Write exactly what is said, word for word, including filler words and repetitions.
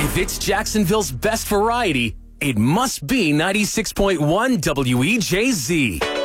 If it's Jacksonville's best variety, it must be ninety-six point one W E J Z.